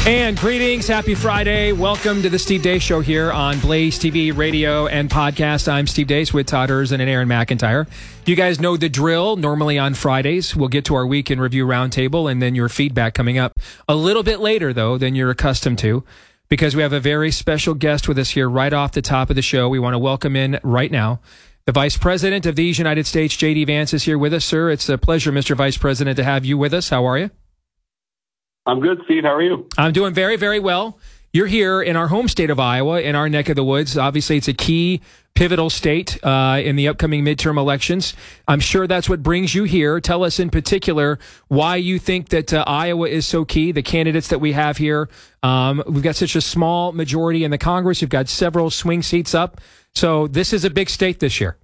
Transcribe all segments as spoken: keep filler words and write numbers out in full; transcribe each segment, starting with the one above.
And greetings, happy Friday. Welcome to the Steve Deace Show here on Blaze T V, radio, and podcast. I'm Steve Deace with Todd Erzen and Aaron McIntyre. You guys know the drill. Normally on Fridays, we'll get to our Week in Review Roundtable and then your feedback coming up a little bit later, though, than you're accustomed to, because we have a very special guest with us here right off the top of the show. We want to welcome in right now the Vice President of these United States, J D. Vance, is here with us, sir. It's a pleasure, Mister Vice President, to have you with us. How are you? I'm good, Steve. How are you? I'm doing very, very well. You're here in our home state of Iowa, in our neck of the woods. Obviously, it's a key, pivotal state uh, in the upcoming midterm elections. I'm sure that's what brings you here. Tell us in particular why you think that uh, Iowa is so key, the candidates that we have here. Um, we've got such a small majority in the Congress. You've got several swing seats up. So this is a big state this year.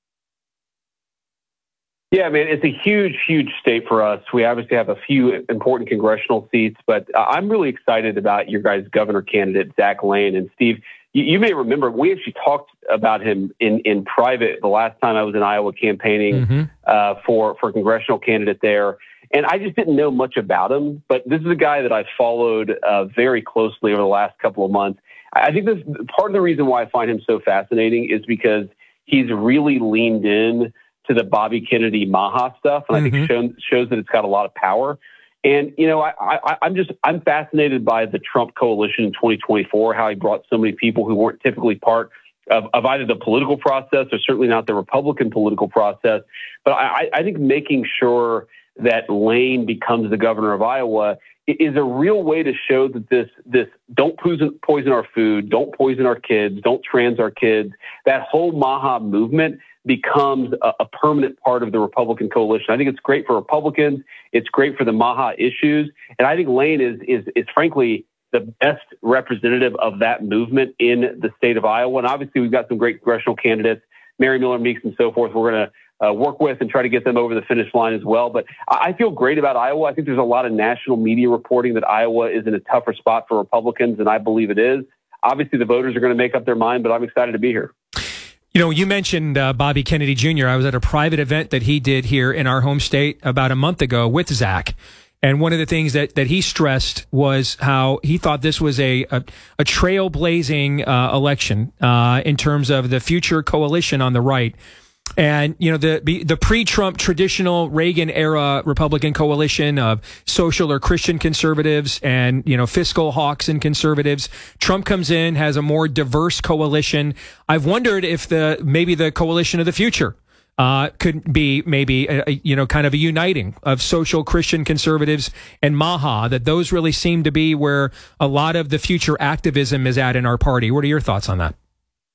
Yeah, man, it's a huge, huge state for us. We obviously have a few important congressional seats, but uh, I'm really excited about your guys' governor candidate, Zach Lane. And Steve, you, you may remember, we actually talked about him in, in private the last time I was in Iowa campaigning mm-hmm. uh, for, for congressional candidate there. And I just didn't know much about him, but this is a guy that I've followed uh, very closely over the last couple of months. I think this part of the reason why I find him so fascinating is because he's really leaned in to the Bobby Kennedy Maha stuff, and mm-hmm. I think shows, shows that it's got a lot of power. And, you know, I, I, I'm just, I'm fascinated by the Trump coalition in twenty twenty-four, how he brought so many people who weren't typically part of, of either the political process or certainly not the Republican political process. But I, I think making sure that Lane becomes the governor of Iowa is a real way to show that this, this don't poison, poison our food, don't poison our kids, don't trans our kids, that whole Maha movement becomes a, a permanent part of the Republican coalition. I think it's great for Republicans. It's great for the Maha issues. And I think Lane is, is, is frankly the best representative of that movement in the state of Iowa. And obviously we've got some great congressional candidates, Mary Miller Meeks and so forth. We're going to uh, work with and try to get them over the finish line as well. But I feel great about Iowa. I think there's a lot of national media reporting that Iowa is in a tougher spot for Republicans, and I believe it is. Obviously the voters are going to make up their mind, but I'm excited to be here. You know, you mentioned uh, Bobby Kennedy Junior I was at a private event that he did here in our home state about a month ago with Zach. And one of the things that, that he stressed was how he thought this was a, a, a trailblazing uh, election uh, in terms of the future coalition on the right. And, you know, the the pre-Trump traditional Reagan-era Republican coalition of social or Christian conservatives and, you know, fiscal hawks and conservatives. Trump comes in, has a more diverse coalition. I've wondered if the maybe the coalition of the future uh, could be maybe, a, a, you know, kind of a uniting of social Christian conservatives and Maha, that those really seem to be where a lot of the future activism is at in our party. What are your thoughts on that?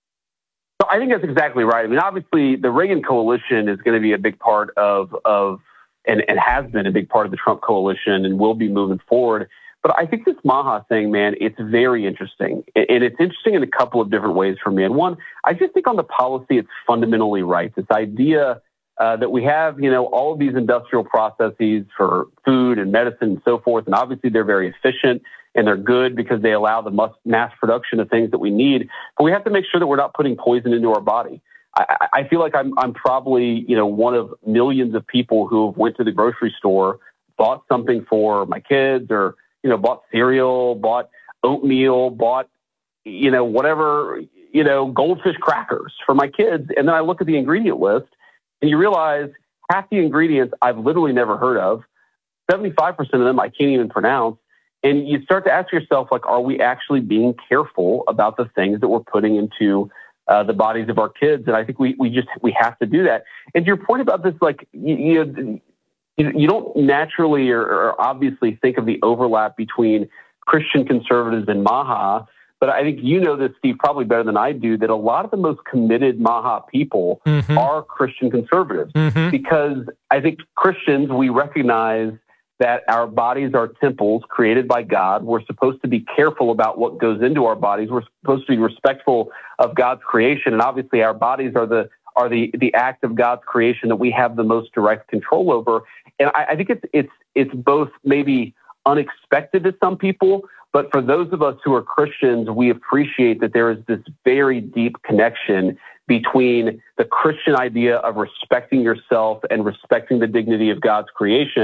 I think that's exactly right. I mean, obviously, the Reagan coalition is going to be a big part of, of and, and has been a big part of the Trump coalition and will be moving forward. But I think this Maha thing, man, it's very interesting. And it's interesting in a couple of different ways for me. And one, I just think on the policy, it's fundamentally right. This idea uh, that we have, you know, all of these industrial processes for food and medicine and so forth. And obviously, they're very efficient. And they're good because they allow the mass production of things that we need. But we have to make sure that we're not putting poison into our body. I, I feel like I'm, I'm probably, you know, one of millions of people who went to the grocery store, bought something for my kids, or, you know, bought cereal, bought oatmeal, bought, you know, whatever, you know, goldfish crackers for my kids. And then I look at the ingredient list and you realize half the ingredients I've literally never heard of. seventy-five percent of them I can't even pronounce. And you start to ask yourself, like, are we actually being careful about the things that we're putting into uh, the bodies of our kids? And I think we we just we have to do that. And to your point about this, like, you you, you don't naturally or, or obviously think of the overlap between Christian conservatives and Maha. But I think you know this, Steve, probably better than I do, that a lot of the most committed Maha people mm-hmm. are Christian conservatives. Mm-hmm. Because I think Christians, we recognize that our bodies are temples created by God. We're supposed to be careful about what goes into our bodies. We're supposed to be respectful of God's creation. And obviously our bodies are the are the, the act of God's creation that we have the most direct control over. And I, I think it's it's it's both maybe unexpected to some people, but for those of us who are Christians, we appreciate that there is this very deep connection between the Christian idea of respecting yourself and respecting the dignity of God's creation,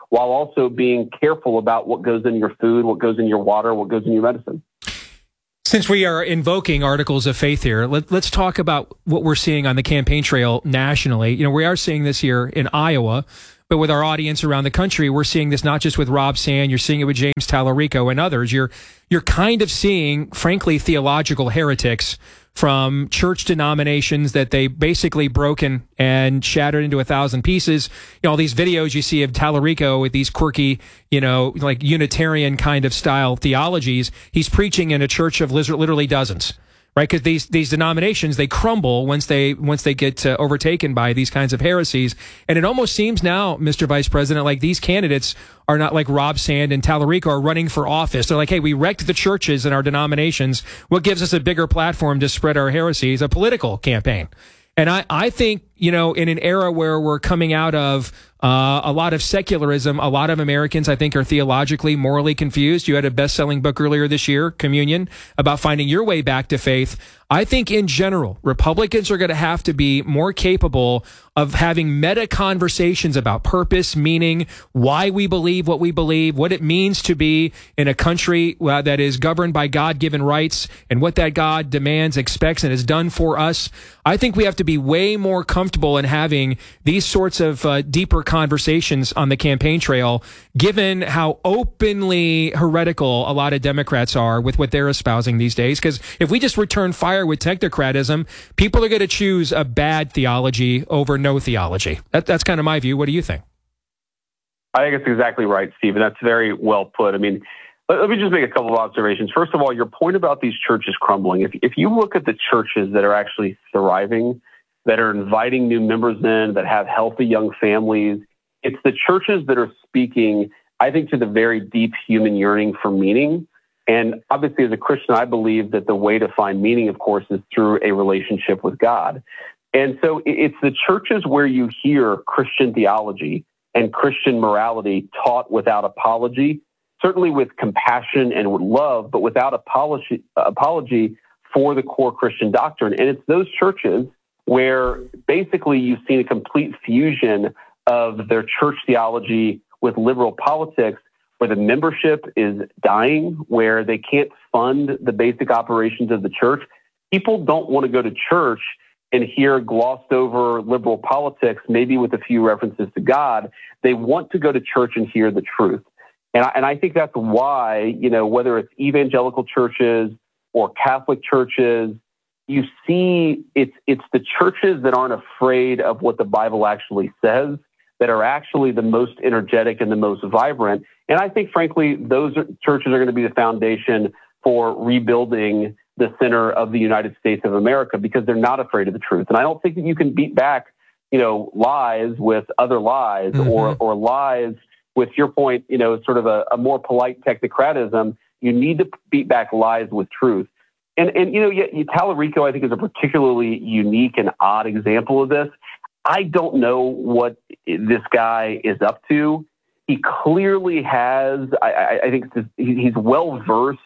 while also being careful about what goes in your food, what goes in your water, what goes in your medicine. Since we are invoking articles of faith here, let, let's talk about what we're seeing on the campaign trail nationally. You know, we are seeing this here in Iowa, but with our audience around the country, we're seeing this not just with Rob Sand, you're seeing it with James Tallarico and others. You're you're kind of seeing, frankly, theological heretics from church denominations that they basically broken and shattered into a thousand pieces. You know, all these videos you see of Tallarico with these quirky, you know, like Unitarian kind of style theologies. He's preaching in a church of literally dozens. Right, because these these denominations, they crumble once they once they get uh, overtaken by these kinds of heresies, and it almost seems now, Mister Vice President, like these candidates are not like Rob Sand and Tallarico are running for office. They're like, hey, we wrecked the churches and our denominations. What gives us a bigger platform to spread our heresies? A political campaign. And I, I think, you know, in an era where we're coming out of uh, a lot of secularism, a lot of Americans, I think, are theologically, morally confused. You had a best-selling book earlier this year, Communion, about finding your way back to faith. I think in general, Republicans are going to have to be more capable of having meta conversations about purpose, meaning, why we believe what we believe, what it means to be in a country uh, that is governed by God-given rights, and what that God demands, expects, and has done for us. I think we have to be way more comfortable in having these sorts of uh, deeper conversations on the campaign trail, given how openly heretical a lot of Democrats are with what they're espousing these days. Because if we just return fire with technocratism, people are going to choose a bad theology over no theology. That, that's kind of my view. What do you think? I think it's exactly right, Stephen. That's very well put. I mean, let, let me just make a couple of observations. First of all, your point about these churches crumbling. If, if you look at the churches that are actually thriving, that are inviting new members in, that have healthy young families, it's the churches that are speaking, I think, to the very deep human yearning for meaning. And obviously, as a Christian, I believe that the way to find meaning, of course, is through a relationship with God. And so it's the churches where you hear Christian theology and Christian morality taught without apology, certainly with compassion and with love, but without apology, apology for the core Christian doctrine. And it's those churches where basically you've seen a complete fusion of their church theology with liberal politics, where the membership is dying, where they can't fund the basic operations of the church. People don't want to go to church and hear glossed over liberal politics, maybe with a few references to God. They want to go to church and hear the truth. And I, and I think that's why, you know, whether it's evangelical churches or Catholic churches, you see it's it's the churches that aren't afraid of what the Bible actually says that are actually the most energetic and the most vibrant. And I think, frankly, those churches are going to be the foundation for rebuilding the center of the United States of America, because they're not afraid of the truth. And I don't think that you can beat back, you know, lies with other lies, mm-hmm. or or lies with, your point, you know, sort of a, a more polite technocratism. You need to beat back lies with truth. And, and you know, Tallarico, I think, is a particularly unique and odd example of this. I don't know what this guy is up to. He clearly has, I, I think he's well-versed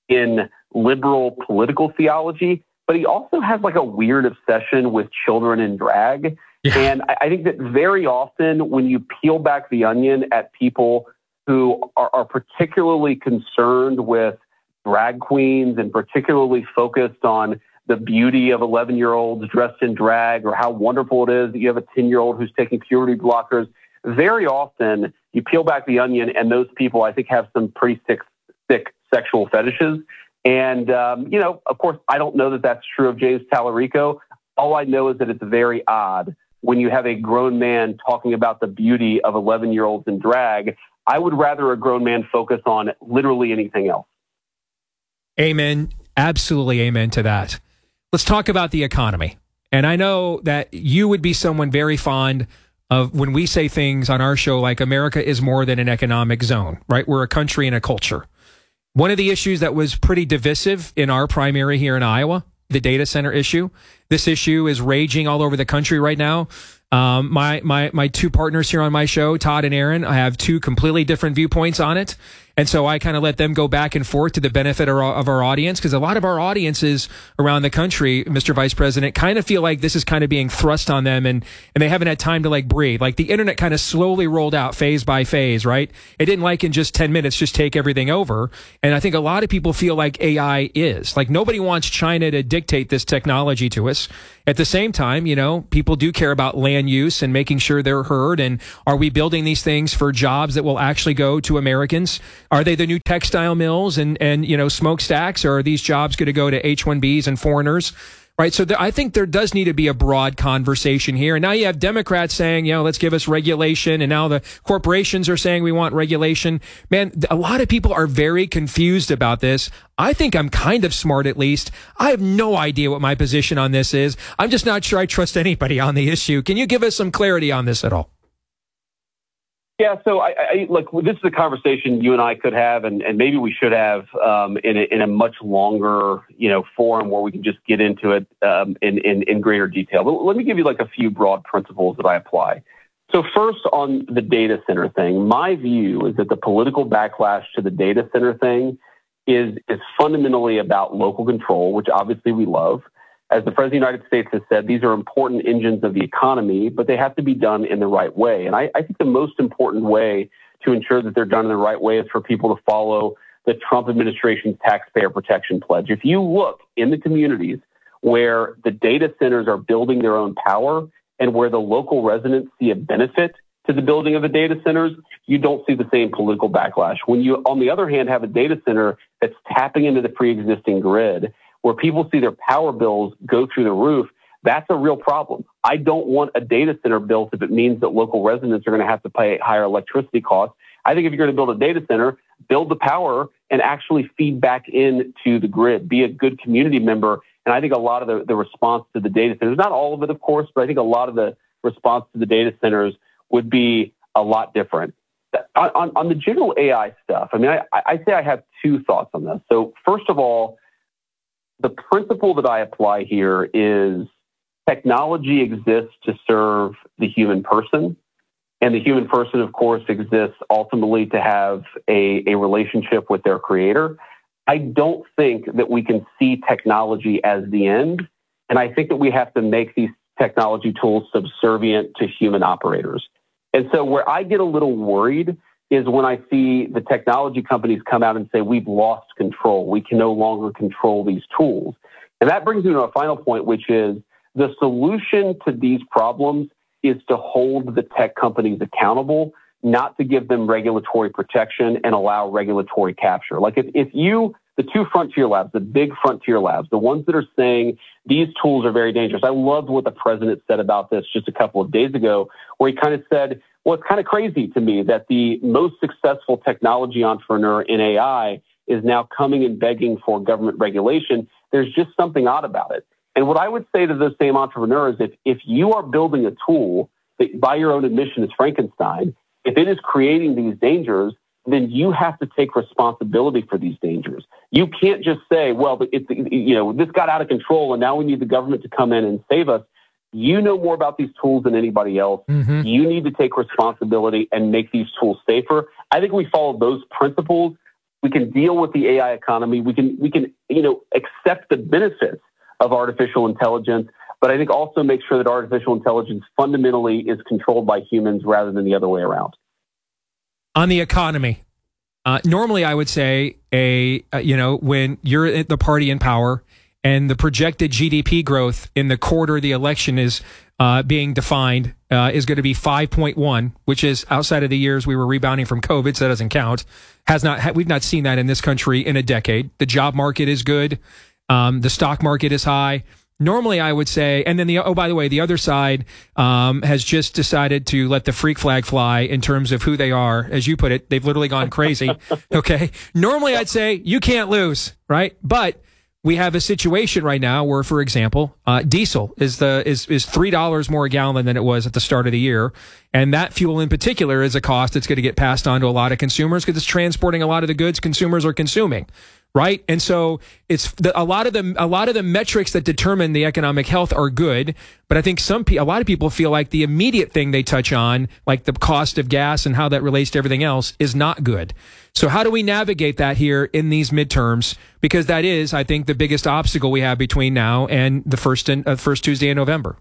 in liberal political theology, but he also has like a weird obsession with children in drag. Yeah. And I, I think that very often when you peel back the onion at people who are, are particularly concerned with drag queens and particularly focused on the beauty of eleven-year-olds dressed in drag, or how wonderful it is that you have a ten-year-old who's taking puberty blockers, very often you peel back the onion and those people, I think, have some pretty sick, sick sexual fetishes. And, um, you know, of course, I don't know that that's true of James Tallarico. All I know is that it's very odd when you have a grown man talking about the beauty of eleven-year-olds in drag. I would rather a grown man focus on literally anything else. Amen. Absolutely amen to that. Let's talk about the economy. And I know that you would be someone very fond of when we say things on our show like America is more than an economic zone, right? We're a country and a culture. One of the issues that was pretty divisive in our primary here in Iowa, the data center issue. This issue is raging all over the country right now. Um, my, my, my two partners here on my show, Todd and Aaron, I have two completely different viewpoints on it. And so I kind of let them go back and forth to the benefit of our, of our audience, because a lot of our audiences around the country, Mister Vice President, kind of feel like this is kind of being thrust on them, and, and they haven't had time to like breathe. Like the internet kind of slowly rolled out phase by phase, right? It didn't like in just ten minutes just take everything over. And I think a lot of people feel like A I is. Like nobody wants China to dictate this technology to us. At the same time, you know, people do care about land use and making sure they're heard. And are we building these things for jobs that will actually go to Americans? Are they the new textile mills and, and you know, smokestacks? Or are these jobs going to go to H one Bs and foreigners? Right. So there, I think there does need to be a broad conversation here. And now you have Democrats saying, you know, let's give us regulation. And now the corporations are saying we want regulation. Man, a lot of people are very confused about this. I think I'm kind of smart, at least. I have no idea what my position on this is. I'm just not sure I trust anybody on the issue. Can you give us some clarity on this at all? Yeah, so I, I look. This is a conversation you and I could have, and, and maybe we should have um, in, a, in a much longer, you know, forum where we can just get into it um, in, in in greater detail. But let me give you like a few broad principles that I apply. So first, on the data center thing, my view is that the political backlash to the data center thing is is fundamentally about local control, which obviously we love. As the President of the United States has said, these are important engines of the economy, but they have to be done in the right way. And I, I think the most important way to ensure that they're done in the right way is for people to follow the Trump administration's taxpayer protection pledge. If you look in the communities where the data centers are building their own power and where the local residents see a benefit to the building of the data centers, you don't see the same political backlash. When you, on the other hand, have a data center that's tapping into the pre-existing grid, where people see their power bills go through the roof, that's a real problem. I don't want a data center built if it means that local residents are going to have to pay higher electricity costs. I think if you're going to build a data center, build the power and actually feed back into the grid. Be a good community member. And I think a lot of the, the response to the data centers, not all of it, of course, but I think a lot of the response to the data centers would be a lot different. On, on, on the general A I stuff, I mean, I, I say I have two thoughts on this. So first of all, the principle that I apply here is technology exists to serve the human person. And the human person, of course, exists ultimately to have a, a relationship with their creator. I don't think that we can see technology as the end. And I think that we have to make these technology tools subservient to human operators. And so where I get a little worried is when I see the technology companies come out and say, we've lost control. We can no longer control these tools. And that brings me to a final point, which is the solution to these problems is to hold the tech companies accountable, not to give them regulatory protection and allow regulatory capture. Like if, if you, the two frontier labs, the big frontier labs, the ones that are saying these tools are very dangerous. I loved what the president said about this just a couple of days ago, where he kind of said, well, it's kind of crazy to me that the most successful technology entrepreneur in A I is now coming and begging for government regulation. There's just something odd about it. And what I would say to those same entrepreneurs, if, if you are building a tool that by your own admission is Frankenstein, if it is creating these dangers, then you have to take responsibility for these dangers. You can't just say, well, it's, you know, this got out of control and now we need the government to come in and save us. You know more about these tools than anybody else. Mm-hmm. You need to take responsibility and make these tools safer. I think we follow those principles. We can deal with the A I economy. We can, we can, you know, accept the benefits of artificial intelligence, but I think also make sure that artificial intelligence fundamentally is controlled by humans rather than the other way around. On the economy, uh, normally I would say a, uh, you know, when you're at the party in power and the projected G D P growth in the quarter the election is uh, being defined uh, is going to be five point one, which is outside of the years we were rebounding from COVID, so that doesn't count. Has not we've not seen that in this country in a decade. The job market is good. Um, the stock market is high. Normally, I would say, and then the, oh, by the way, the other side um, has just decided to let the freak flag fly in terms of who they are. As you put it, they've literally gone crazy. Okay. Normally, I'd say you can't lose, right? But we have a situation right now where, for example, uh, diesel is the is is three dollars more a gallon than it was at the start of the year, and that fuel in particular is a cost that's going to get passed on to a lot of consumers because it's transporting a lot of the goods consumers are consuming. right? And so it's the, a lot of the a lot of the metrics that determine the economic health are good, but I think some pe- a lot of people feel like the immediate thing they touch on, like the cost of gas and how that relates to everything else, is not good. So how do we navigate that here in these midterms? Because that is, I think, the biggest obstacle we have between now and the first in, uh, first Tuesday in November.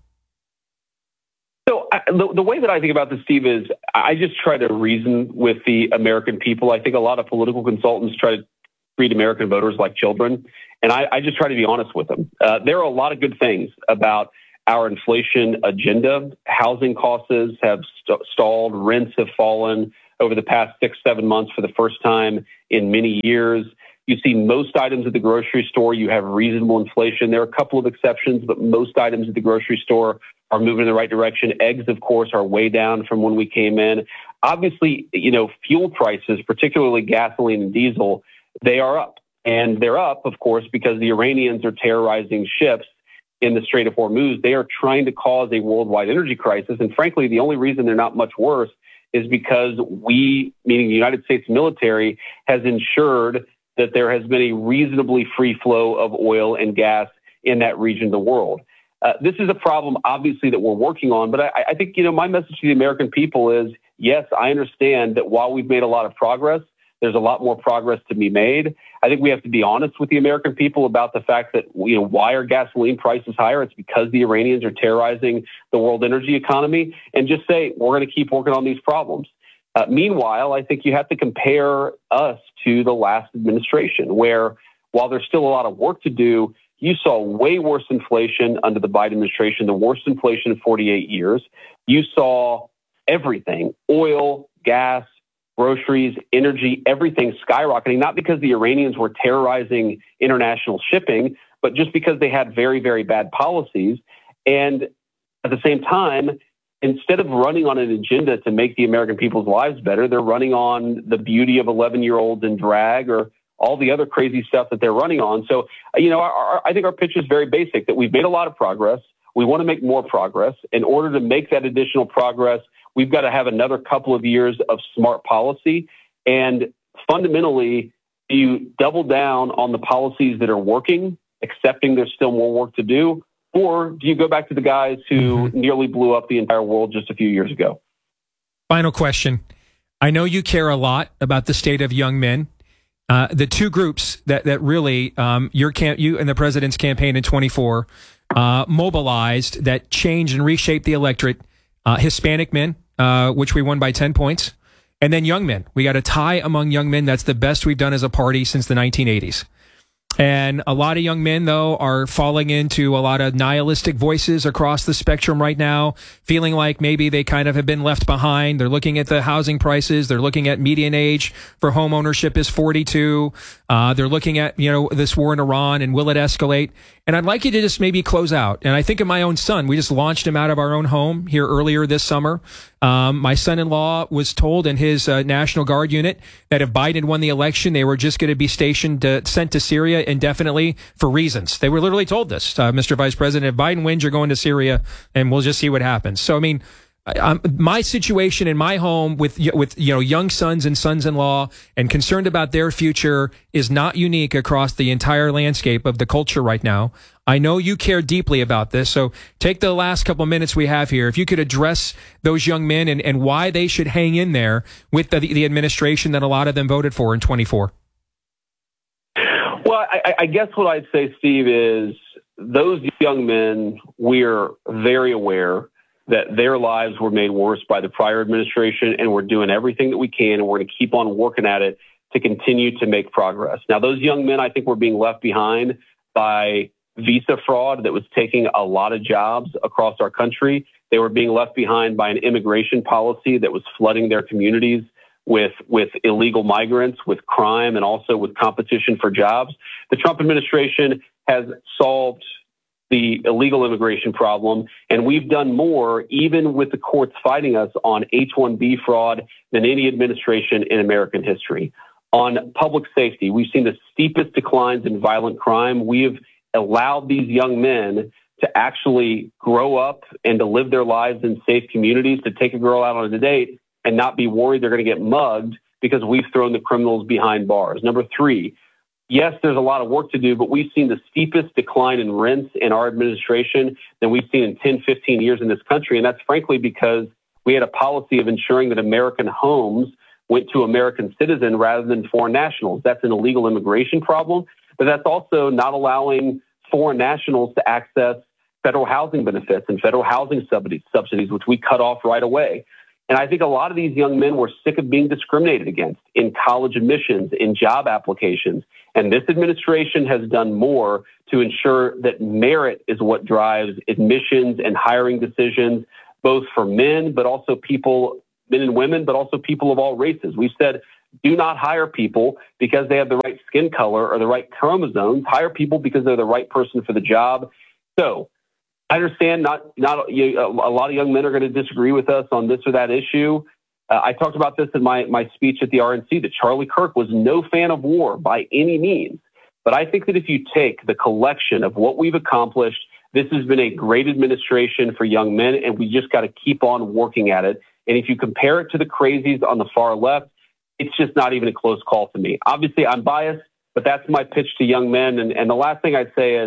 So I, the, the way that I think about this, Steve, is I just try to reason with the American people. I think a lot of political consultants try to treat American voters like children, and I, I just try to be honest with them. Uh, there are a lot of good things about our inflation agenda. Housing costs have st- stalled. Rents have fallen over the past six, seven months for the first time in many years. You see most items at the grocery store, you have reasonable inflation. There are a couple of exceptions, but most items at the grocery store are moving in the right direction. Eggs, of course, are way down from when we came in. Obviously, you know, fuel prices, particularly gasoline and diesel, they are up. And they're up, of course, because the Iranians are terrorizing ships in the Strait of Hormuz. They are trying to cause a worldwide energy crisis. And frankly, the only reason they're not much worse is because we, meaning the United States military, has ensured that there has been a reasonably free flow of oil and gas in that region of the world. Uh, this is a problem, obviously, that we're working on. But I, I think, you know, my message to the American people is, yes, I understand that while we've made a lot of progress, there's a lot more progress to be made. I think we have to be honest with the American people about the fact that, you know, why are gasoline prices higher? It's because the Iranians are terrorizing the world energy economy, and just say, we're going to keep working on these problems. Uh, meanwhile, I think you have to compare us to the last administration, where while there's still a lot of work to do, you saw way worse inflation under the Biden administration, the worst inflation in forty-eight years. You saw everything, oil, gas, groceries, energy, everything skyrocketing, not because the Iranians were terrorizing international shipping, but just because they had very, very bad policies. And at the same time, instead of running on an agenda to make the American people's lives better, they're running on the beauty of eleven-year-olds in drag or all the other crazy stuff that they're running on. So, you know, our, our, I think our pitch is very basic, that we've made a lot of progress. We want to make more progress. In order to make that additional progress, we've got to have another couple of years of smart policy. And fundamentally, you double down on the policies that are working, accepting there's still more work to do, or do you go back to the guys who mm-hmm. nearly blew up the entire world just a few years ago? Final question. I know you care a lot about the state of young men. Uh, the two groups that, that really um, your camp, you and the president's campaign in twenty-four uh, mobilized that changed and reshaped the electorate, uh, Hispanic men, uh, which we won by ten points, and then young men. We got a tie among young men. That's the best we've done as a party since the nineteen eighties. And a lot of young men, though, are falling into a lot of nihilistic voices across the spectrum right now, feeling like maybe they kind of have been left behind. They're looking at the housing prices. They're looking at median age for home ownership is forty-two. Uh, they're looking at, you know, this war in Iran and will it escalate? And I'd like you to just maybe close out. And I think of my own son. We just launched him out of our own home here earlier this summer. Um, my son-in-law was told in his uh, National Guard unit that if Biden won the election, they were just going to be stationed, uh, sent to Syria indefinitely for reasons. They were literally told this, uh, Mister Vice President, if Biden wins, you're going to Syria, and we'll just see what happens. So, I mean, I, my situation in my home with with you know young sons and sons-in-law and concerned about their future is not unique across the entire landscape of the culture right now. I know you care deeply about this, so take the last couple of minutes we have here. If you could address those young men and, and why they should hang in there with the, the administration that a lot of them voted for in twenty-four. Well, I, I guess what I'd say, Steve, is those young men, we're very aware that their lives were made worse by the prior administration, and we're doing everything that we can, and we're going to keep on working at it to continue to make progress. Now, those young men, I think, were being left behind by visa fraud that was taking a lot of jobs across our country. They were being left behind by an immigration policy that was flooding their communities with, with illegal migrants, with crime, and also with competition for jobs. The Trump administration has solved the illegal immigration problem, and we've done more, even with the courts fighting us on H one B fraud, than any administration in American history. On public safety, we've seen the steepest declines in violent crime. We have allowed these young men to actually grow up and to live their lives in safe communities, to take a girl out on a date and not be worried they're going to get mugged because we've thrown the criminals behind bars. Number three, yes, there's a lot of work to do, but we've seen the steepest decline in rents in our administration than we've seen in ten, fifteen years in this country. And that's frankly because we had a policy of ensuring that American homes went to American citizens rather than foreign nationals. That's an illegal immigration problem, but that's also not allowing foreign nationals to access federal housing benefits and federal housing subsidies, subsidies, which we cut off right away. And I think a lot of these young men were sick of being discriminated against in college admissions, in job applications. And this administration has done more to ensure that merit is what drives admissions and hiring decisions, both for men, but also people, men and women, but also people of all races. We've said, do not hire people because they have the right skin color or the right chromosomes. Hire people because they're the right person for the job. So I understand not not you, a lot of young men are going to disagree with us on this or that issue. Uh, I talked about this in my, my speech at the R N C, that Charlie Kirk was no fan of war by any means. But I think that if you take the collection of what we've accomplished, this has been a great administration for young men, and we just got to keep on working at it. And if you compare it to the crazies on the far left, it's just not even a close call to me. Obviously, I'm biased, but that's my pitch to young men. And, and the last thing I'd say is,